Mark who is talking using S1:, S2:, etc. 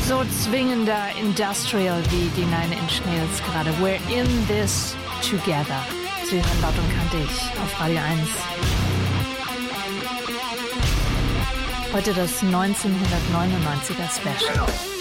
S1: So zwingender Industrial wie die Nine Inch Nails gerade. We're in this together. Sie hören Laut und Kantig auf Radio 1. Heute das 1999er Special.